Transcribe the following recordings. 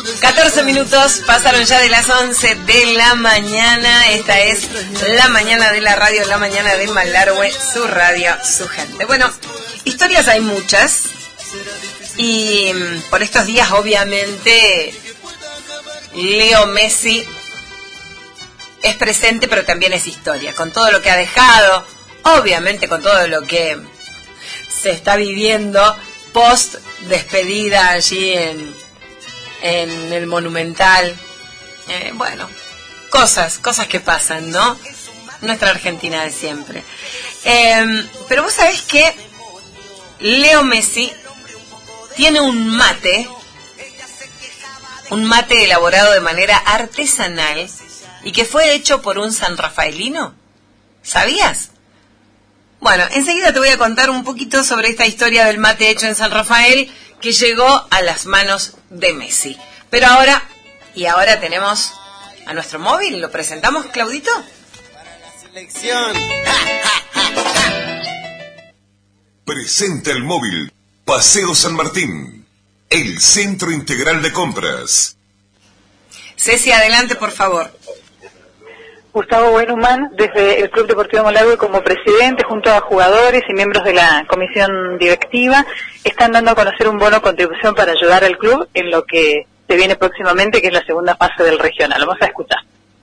14 minutos pasaron ya de las 11 de la mañana. Esta es la mañana de la radio, la mañana de Malargüe, su radio, su gente. Bueno, historias hay muchas. Y por estos días, obviamente, Leo Messi es presente, pero también es historia. Con todo lo que ha dejado, obviamente con todo lo que se está viviendo post despedida allí en el Monumental. Bueno, cosas que pasan, ¿no? Nuestra Argentina de siempre. Pero vos sabés que Leo Messi tiene un mate elaborado de manera artesanal y que fue hecho por un sanrafaelino. ¿Sabías? Bueno, enseguida te voy a contar un poquito sobre esta historia del mate hecho en San Rafael que llegó a las manos de Messi. Pero ahora tenemos a nuestro móvil. ¿Lo presentamos, Claudito? Presenta el móvil Paseo San Martín, el centro integral de compras. Ceci, adelante, por favor. Gustavo Buenhumán, desde el Club Deportivo Malargüe como presidente, junto a jugadores y miembros de la comisión directiva, están dando a conocer un bono contribución para ayudar al club en lo que se viene próximamente, que es la segunda fase del regional. Vamos a escuchar.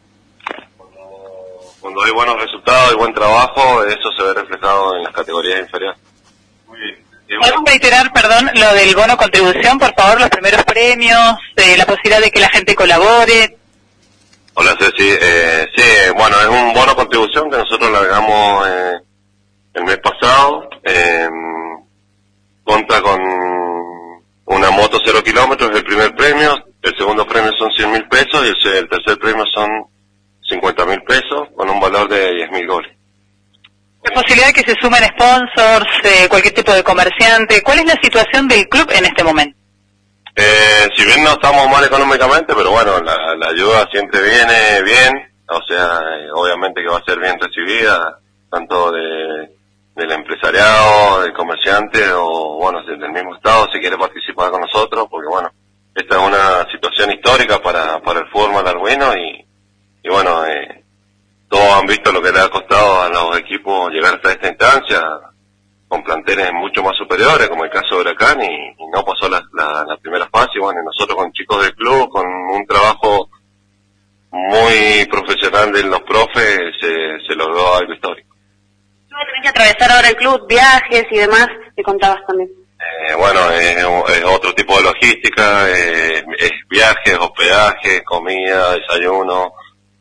Cuando hay buenos resultados y buen trabajo, eso se ve reflejado en las categorías inferiores. Muy bien. ¿Podemos reiterar, perdón, lo del bono contribución, por favor, los primeros premios, la posibilidad de que la gente colabore? Hola Ceci, sí, bueno, es un bono contribución que nosotros largamos el mes pasado, cuenta con una moto 0 kilómetros, es el primer premio, el segundo premio son 100.000 pesos y el tercer premio son 50.000 pesos con un valor de 10.000 goles. La posibilidad de que se sumen sponsors, cualquier tipo de comerciante, ¿cuál es la situación del club en este momento? Si bien no estamos mal económicamente, pero bueno, la ayuda siempre viene bien, o sea, obviamente que va a ser bien recibida, tanto del empresariado, del comerciante, o bueno, del mismo Estado, si quiere participar con nosotros, porque bueno, esta es una situación histórica para el fútbol malargüino y bueno, todos han visto lo que le ha costado a los equipos llegar hasta esta instancia, con planteles mucho más superiores, como el caso de Huracán, y no pasó la primera fase, y bueno, nosotros con chicos del club, con un trabajo muy profesional de los profes, se logró algo histórico. ¿Tú tenés que atravesar ahora el club, viajes y demás, que contabas también? Bueno, es otro tipo de logística, es viajes, hospedaje, comida, desayuno,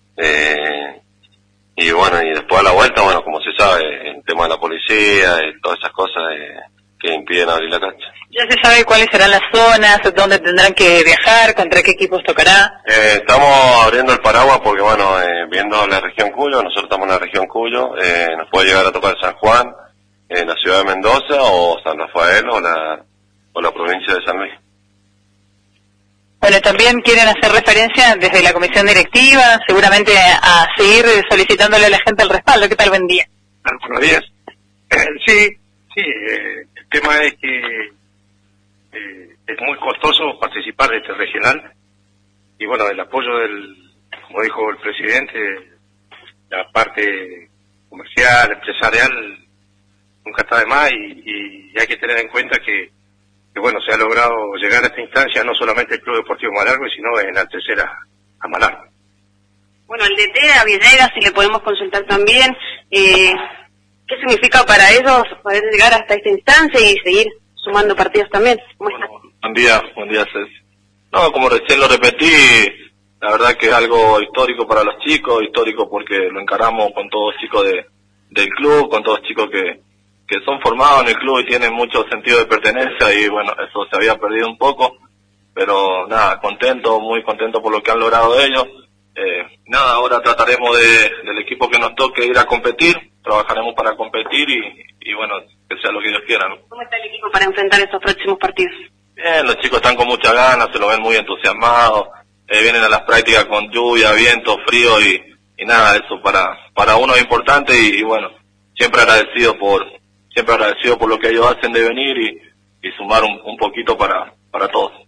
y bueno, y después a la vuelta, bueno, como se sabe, el tema de la policía y todas esas cosas que impiden abrir la cancha. ¿Ya se sabe cuáles serán las zonas, dónde tendrán que viajar, contra qué equipos tocará? Estamos abriendo el paraguas porque, bueno, viendo la región Cuyo, nosotros estamos en la región Cuyo, nos puede llegar a tocar San Juan, la ciudad de Mendoza, o San Rafael, o la provincia de San Luis. Bueno, también quieren hacer referencia desde la comisión directiva, seguramente a seguir solicitándole a la gente el respaldo. ¿Qué tal? Buen día. Buenos días. Sí, el tema es que es muy costoso participar de este regional y bueno, el apoyo como dijo el presidente, la parte comercial, empresarial, nunca está de más y hay que tener en cuenta que bueno, se ha logrado llegar a esta instancia no solamente el Club Deportivo Malargüe, sino enaltecer a Malargüe. Bueno, el DT a Villegas, si le podemos consultar también, ¿qué significa para ellos poder llegar hasta esta instancia y seguir sumando partidos también? ¿Cómo está? Buen día, Ceci. No, como recién lo repetí, la verdad que es algo histórico para los chicos, histórico porque lo encaramos con todos los chicos del club, con todos los chicos que son formados en el club y tienen mucho sentido de pertenencia y bueno, eso se había perdido un poco, pero nada, muy contento por lo que han logrado ellos. Nada, ahora trataremos del equipo que nos toque ir a competir, trabajaremos para competir y bueno, que sea lo que Dios quiera, ¿no? ¿Cómo está el equipo para enfrentar estos próximos partidos? Bien, los chicos están con muchas ganas, se lo ven muy entusiasmados, vienen a las prácticas con lluvia, viento, frío y nada, eso para uno es importante y bueno, siempre agradecido por lo que ellos hacen de venir y sumar un poquito para todos. Bueno,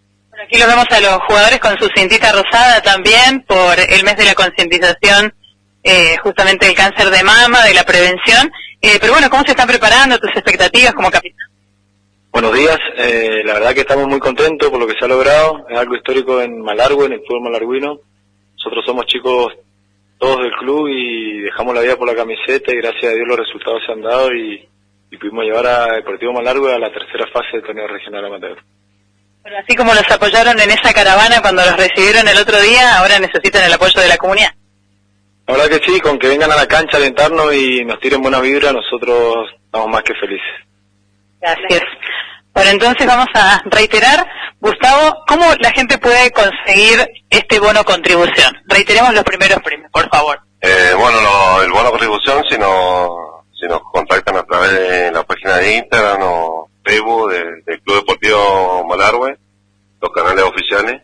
Aquí los vemos a los jugadores con su cintita rosada también por el mes de la concientización justamente del cáncer de mama, de la prevención. Pero bueno, ¿cómo se están preparando? ¿Tus expectativas como capitán? Buenos días, la verdad que estamos muy contentos por lo que se ha logrado, es algo histórico en Malargüe, en el fútbol malarguino. Nosotros somos chicos todos del club y dejamos la vida por la camiseta y gracias a Dios los resultados se han dado y pudimos llevar a Deportivo Malargüe a la tercera fase del torneo regional amateur. Bueno, así como los apoyaron en esa caravana cuando los recibieron el otro día, ahora necesitan el apoyo de la comunidad. La verdad que sí, con que vengan a la cancha a alentarnos y nos tiren buena vibra, nosotros estamos más que felices. Gracias. Bueno, entonces vamos a reiterar, Gustavo, ¿cómo la gente puede conseguir este bono contribución? Reiteremos los primeros premios, por favor. Bueno, el bono contribución, si nos contactan a través de la página de Instagram o Facebook del Club Deportivo Malargüe, los canales oficiales.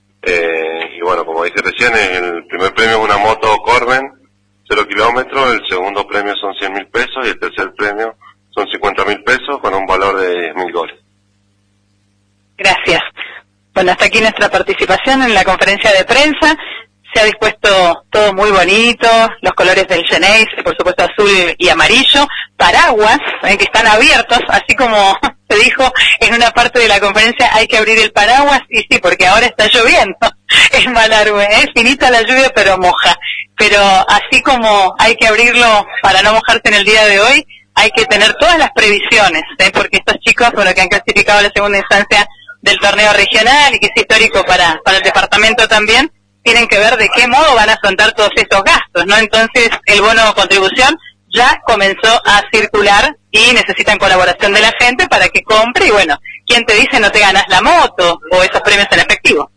Y bueno, como dije recién, el primer premio es una moto Corben, 0 kilómetros, el segundo premio son 100.000 pesos y el tercer premio son 50.000 pesos con un valor de 10.000 goles. Gracias. Bueno, hasta aquí nuestra participación en la conferencia de prensa. Se ha dispuesto todo muy bonito, los colores del Geneise, por supuesto azul y amarillo, paraguas que están abiertos, así como se dijo en una parte de la conferencia, hay que abrir el paraguas, y sí, porque ahora está lloviendo en Malargüe, finita la lluvia pero moja, pero así como hay que abrirlo para no mojarse en el día de hoy, hay que tener todas las previsiones, porque estos chicos, bueno, que han clasificado a la segunda instancia del torneo regional y que es histórico para el departamento también, tienen que ver de qué modo van a afrontar todos esos gastos, ¿no? Entonces, el bono contribución ya comenzó a circular y necesitan colaboración de la gente para que compre y bueno, ¿quién te dice no te ganas la moto o esos premios en efectivo?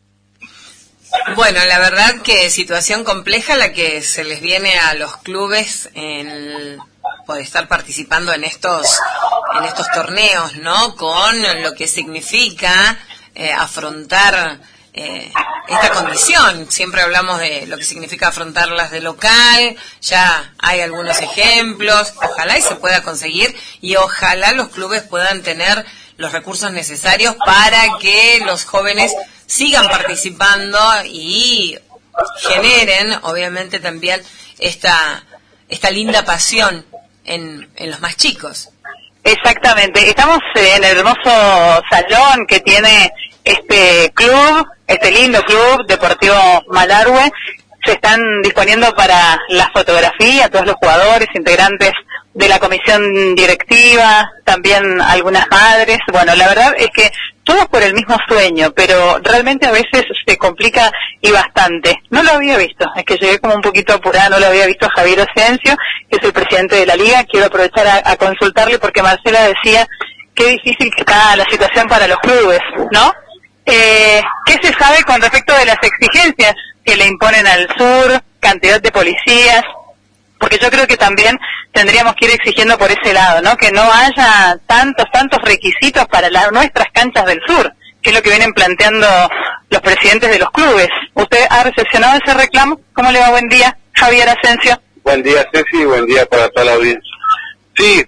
Bueno, la verdad que situación compleja la que se les viene a los clubes por estar participando en estos torneos, ¿no? Con lo que significa afrontar esta condición. Siempre hablamos de lo que significa afrontarlas de local, ya hay algunos ejemplos, ojalá y se pueda conseguir y ojalá los clubes puedan tener los recursos necesarios para que los jóvenes sigan participando y generen obviamente también esta linda pasión en los más chicos. Exactamente, estamos en el hermoso salón que tiene este club, este lindo club Deportivo Malargüe. Se están disponiendo para la fotografía, todos los jugadores, integrantes de la comisión directiva, también algunas madres. Bueno, la verdad es que todos por el mismo sueño, pero realmente a veces se complica y bastante. No lo había visto, es que llegué como un poquito apurada, no lo había visto a Javier Asensio, que es el presidente de la liga. Quiero aprovechar a consultarle porque Marcela decía qué difícil que está la situación para los clubes, ¿no? ¿Qué se sabe con respecto de las exigencias que le imponen al sur, cantidad de policías? Porque yo creo que también tendríamos que ir exigiendo por ese lado, ¿no? Que no haya tantos requisitos para nuestras canchas del sur, que es lo que vienen planteando los presidentes de los clubes. ¿Usted ha recepcionado ese reclamo? ¿Cómo le va? Buen día, Javier Asensio. Buen día, Ceci, y buen día para toda la audiencia. Sí,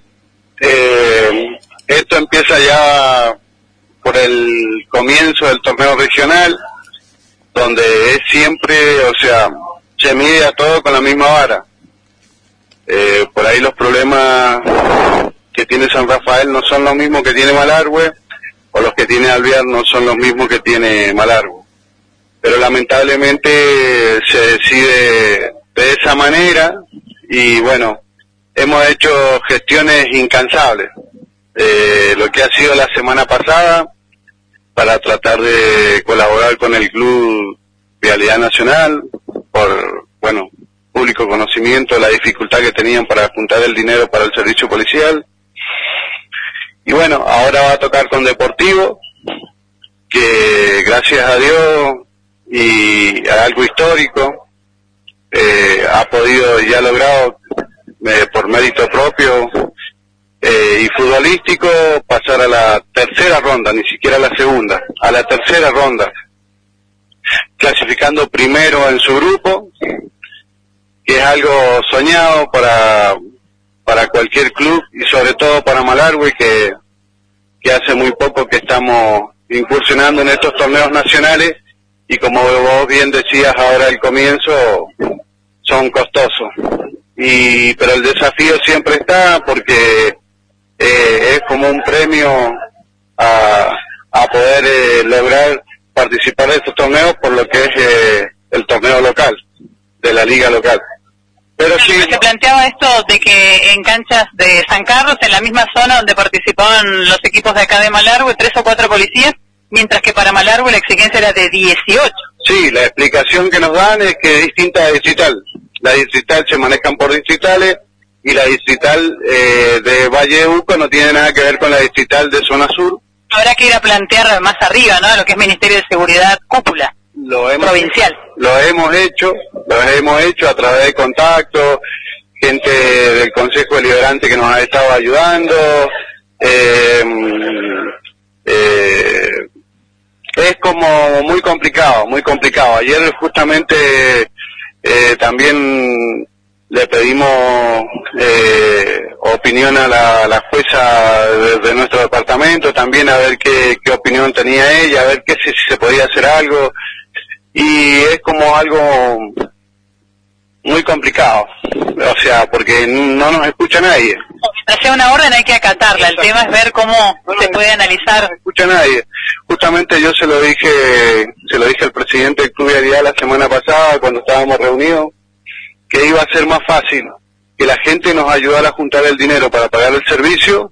esto empieza ya por el comienzo del torneo regional, donde es siempre, o sea, se mide a todo con la misma vara. Por ahí los problemas que tiene San Rafael no son los mismos que tiene Malargüe, o los que tiene Alvear no son los mismos que tiene Malargüe. Pero lamentablemente se decide de esa manera y bueno, hemos hecho gestiones incansables. Lo que ha sido la semana pasada para tratar de colaborar con el Club Vialidad Nacional por, bueno, público conocimiento de la dificultad que tenían para juntar el dinero para el servicio policial. Y bueno, ahora va a tocar con Deportivo, que gracias a Dios y a algo histórico, ha podido y ha logrado por mérito propio y futbolístico pasar a la tercera ronda, ni siquiera a la segunda, a la tercera ronda, clasificando primero en su grupo, que es algo soñado para cualquier club y sobre todo para Malargüe, que hace muy poco que estamos incursionando en estos torneos nacionales y como vos bien decías ahora al comienzo, son costosos. Pero el desafío siempre está porque es como un premio a poder lograr participar de estos torneos por lo que es el torneo local, de la liga local. Pero sí, se planteaba esto de que en canchas de San Carlos, en la misma zona donde participaban los equipos de acá de Malargüe, 3 o 4 policías, mientras que para Malargüe la exigencia era de 18. Sí, la explicación que nos dan es que es distinta a distrital. La distrital se manejan por distritales y la distrital de Valle de Uco no tiene nada que ver con la distrital de zona sur. Habrá que ir a plantear más arriba, ¿no? Lo que es Ministerio de Seguridad Cúpula. Provincial. Lo hemos hecho a través de contactos, gente del Consejo Deliberante que nos ha estado ayudando. Es como muy complicado. Ayer justamente también le pedimos opinión a la jueza de nuestro departamento, también a ver qué opinión tenía ella, a ver si se podía hacer algo. Y es como algo muy complicado, o sea, porque no nos escucha nadie. Mientras sea una orden hay que acatarla, el tema es ver cómo se puede analizar. No escucha nadie. Justamente yo se lo dije al presidente del Club Vialidad la semana pasada cuando estábamos reunidos, que iba a ser más fácil que la gente nos ayudara a juntar el dinero para pagar el servicio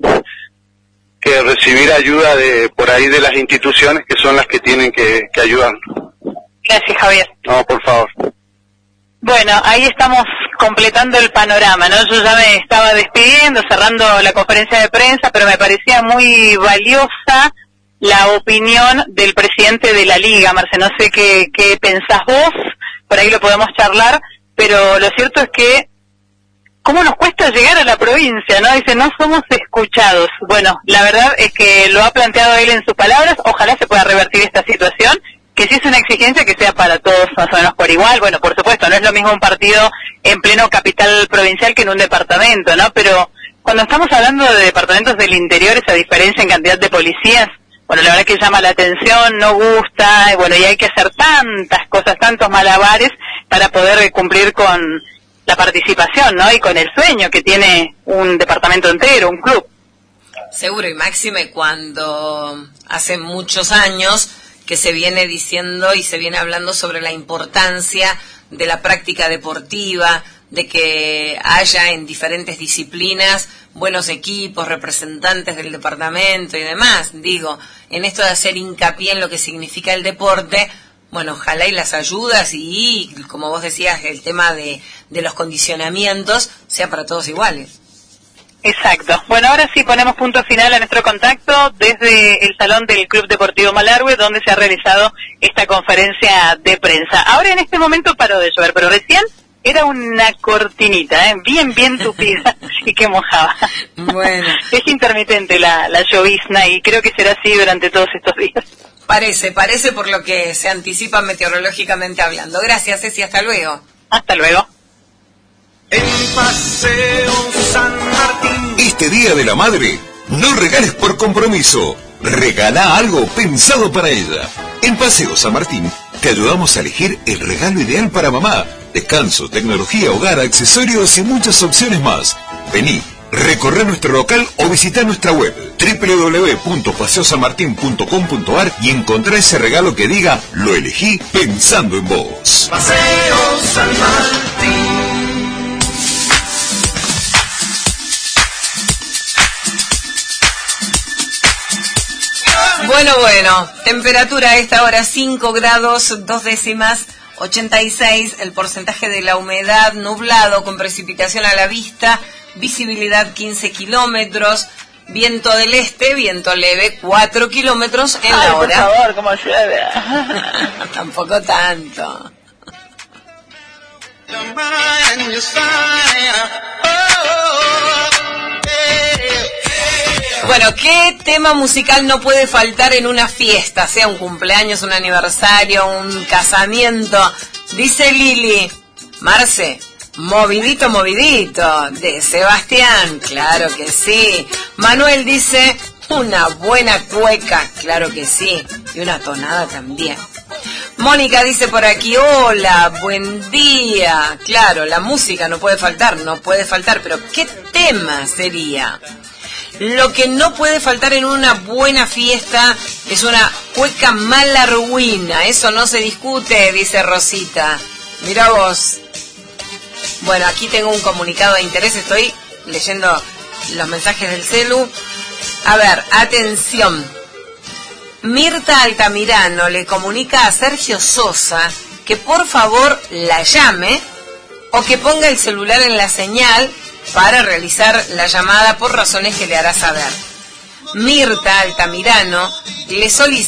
que recibir ayuda por ahí de las instituciones que son las que tienen que ayudarnos. Gracias, Javier. No, por favor. Bueno, ahí estamos completando el panorama, ¿no? Yo ya me estaba despidiendo, cerrando la conferencia de prensa, pero me parecía muy valiosa la opinión del presidente de la Liga. Marce, no sé qué pensás vos, por ahí lo podemos charlar, pero lo cierto es que cómo nos cuesta llegar a la provincia, ¿no? Dice, no somos escuchados. Bueno, la verdad es que lo ha planteado él en sus palabras, ojalá se pueda revertir esta situación, que si es una exigencia que sea para todos más o menos por igual. Bueno, por supuesto, no es lo mismo un partido en pleno capital provincial que en un departamento, ¿no? Pero cuando estamos hablando de departamentos del interior, esa diferencia en cantidad de policías, bueno, la verdad que llama la atención, no gusta, y bueno, y hay que hacer tantas cosas, tantos malabares para poder cumplir con la participación, ¿no? Y con el sueño que tiene un departamento entero, un club. Seguro, y máxime cuando hace muchos años que se viene diciendo y se viene hablando sobre la importancia de la práctica deportiva, de que haya en diferentes disciplinas buenos equipos, representantes del departamento y demás. Digo, en esto de hacer hincapié en lo que significa el deporte, bueno, ojalá y las ayudas y, como vos decías, el tema de los condicionamientos sea para todos iguales. Exacto. Bueno, ahora sí ponemos punto final a nuestro contacto desde el salón del Club Deportivo Malargüe, donde se ha realizado esta conferencia de prensa. Ahora en este momento paró de llover, pero recién era una cortinita, bien tupida y que mojaba. Bueno. Es intermitente la llovizna y creo que será así durante todos estos días. Parece por lo que se anticipa meteorológicamente hablando. Gracias, Ceci, hasta luego. Hasta luego. El Paseo San Martín. Este Día de la Madre, no regales por compromiso. Regala algo pensado para ella. En Paseo San Martín te ayudamos a elegir el regalo ideal para mamá. Descanso, tecnología, hogar, accesorios y muchas opciones más. Vení, recorre nuestro local o visita nuestra web www.paseosanmartin.com.ar y encontrá ese regalo que diga, lo elegí pensando en vos. Paseo San Martín. Bueno, temperatura a esta hora 5 grados, 2 décimas, 86, el porcentaje de la humedad, nublado con precipitación a la vista, visibilidad 15 kilómetros, viento del este, viento leve 4 kilómetros en la hora. Por favor, cómo llueve. Tampoco tanto. Bueno, ¿qué tema musical no puede faltar en una fiesta? Sea un cumpleaños, un aniversario, un casamiento. Dice Lili, Marce, movidito, de Sebastián, claro que sí. Manuel dice, Una buena cueca, claro que sí, y una tonada también. Mónica dice por aquí, hola, buen día. Claro, la música no puede faltar, pero ¿qué tema sería? Lo que no puede faltar en una buena fiesta es una cueca malargüina, eso no se discute, dice Rosita. Mirá vos. Bueno, aquí tengo un comunicado de interés, estoy leyendo los mensajes del celu. A ver, atención. Mirta Altamirano le comunica a Sergio Sosa que por favor la llame o que ponga el celular en la señal para realizar la llamada por razones que le hará saber. Mirta Altamirano le solicita